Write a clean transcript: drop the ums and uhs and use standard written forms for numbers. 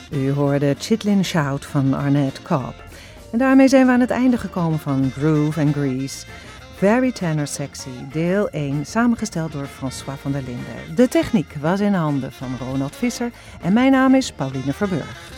U hoorde Chitlin Shout van Arnett Cobb. En daarmee zijn we aan het einde gekomen van Groove and Grease. Very Tenor Sexy, deel 1, samengesteld door François van der Linden. De techniek was in handen van Ronald Visser en mijn naam is Pauline Verburg.